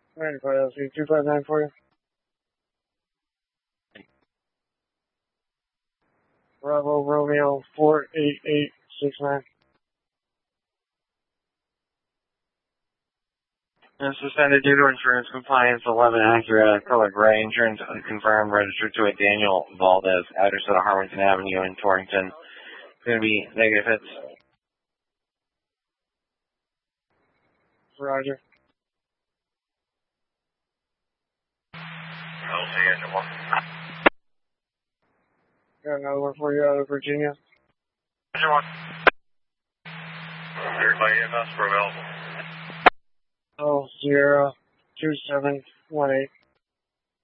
95LC 259 for you. Bravo Romeo 48869. And suspended due to insurance compliance, 11 Acura, color gray, insurance confirmed, registered to a Daniel Valdez, address at Harwinton Avenue in Torrington. It's going to be negative hits. Roger. Got another one for you out of Virginia. Roger one. Everybody EMS for available. Oh, Sierra 2718.